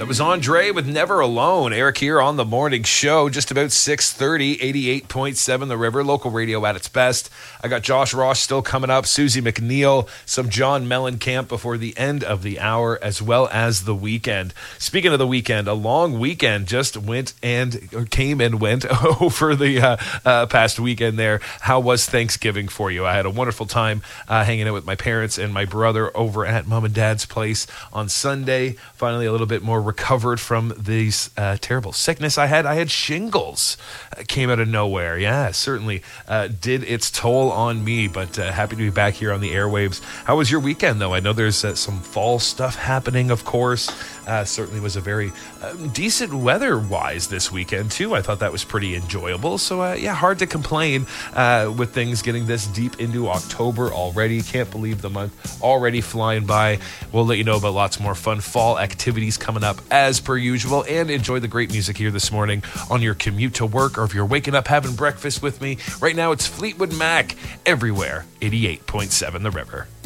was Andre with Never Alone. Eric here on the morning show, just about 6:30, 88.7 The River, local radio at its best. I got Josh Ross still coming up, Susie McNeil, some John Mellencamp before the end of the hour, as well as the weekend. Speaking of the weekend, a long weekend just came and went over the past weekend there. How was Thanksgiving for you? I had a wonderful time hanging out with my parents and my brother over at Mom and Dad's place on Sunday. Finally a little bit more recovered from these terrible sickness I had. I had shingles. Came out of nowhere. Yeah, certainly did its toll on me, but happy to be back here on the airwaves. How was your weekend, though? I know there's some fall stuff happening, of course. Certainly was a very decent weather-wise this weekend, too. I thought that was pretty enjoyable. So, yeah, hard to complain with things getting this deep into October already. Can't believe the month already flying by. We'll let you know about lots more fun fall activities coming up as per usual, and enjoy the great music here this morning on your commute to work, or if you're waking up having breakfast with me. Right now, it's Fleetwood Mac, Everywhere, 88.7 The River.